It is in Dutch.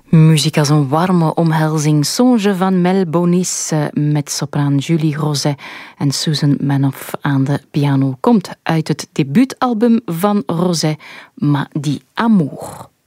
Muziek als een warme omhelzing. Songe van Mel Bonis met sopraan Julie Roset en Susan Manoff aan de piano. Komt uit het debuutalbum van Roset, Ma di Amour.